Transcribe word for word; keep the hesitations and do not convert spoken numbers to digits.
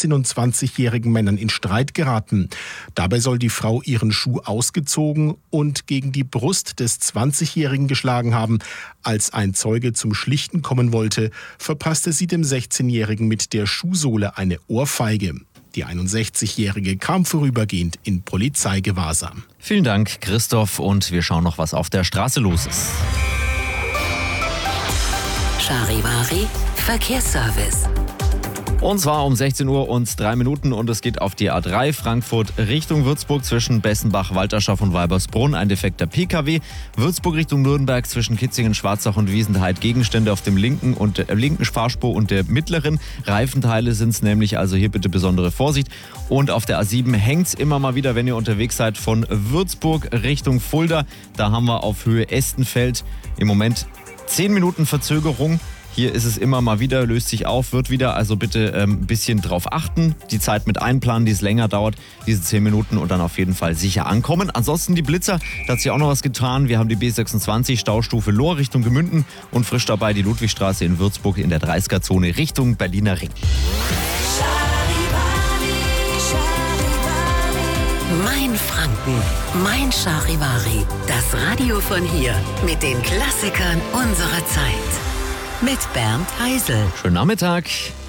achtzehn- und zwanzigjährigen Männern in Streit geraten. Dabei soll die Frau ihren Schuh ausgezogen und gegen die Brust des zwanzigjährigen geschlagen haben. Als ein Zeuge zum Schlichten kommen wollte, verpasste sie dem sechzehnjährigen mit der Schuhsohle eine Ohrfeige. Die einundsechzigjährige kam vorübergehend in Polizeigewahrsam. Vielen Dank, Christoph, und wir schauen noch, was auf der Straße los ist. Charivari Verkehrsservice. Und zwar um sechzehn Uhr und drei Minuten und es geht auf die A drei Frankfurt Richtung Würzburg zwischen Bessenbach, Walterschaft und Weibersbrunn. Ein defekter P K W. Würzburg Richtung Nürnberg zwischen Kitzingen, Schwarzach und Wiesenheid. Gegenstände auf dem linken und der linken Fahrspur und der mittleren. Reifenteile sind es nämlich, also hier bitte besondere Vorsicht. Und auf der A sieben hängt es immer mal wieder, wenn ihr unterwegs seid von Würzburg Richtung Fulda. Da haben wir auf Höhe Estenfeld im Moment zehn Minuten Verzögerung. Hier ist es immer mal wieder, löst sich auf, wird wieder. Also bitte ein ähm, bisschen drauf achten. Die Zeit mit einplanen, die es länger dauert, diese zehn Minuten und dann auf jeden Fall sicher ankommen. Ansonsten die Blitzer, da hat sich auch noch was getan. Wir haben die B sechsundzwanzig, Staustufe Lohr Richtung Gemünden und frisch dabei die Ludwigstraße in Würzburg in der dreißiger-Zone Richtung Berliner Ring. Mein Franken, mein Charivari. Das Radio von hier mit den Klassikern unserer Zeit. Mit Bernd Heisel. Schönen Nachmittag.